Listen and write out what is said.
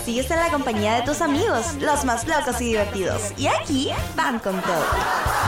sigues en la compañía de tus amigos, los más locos y divertidos. Y aquí van con todo.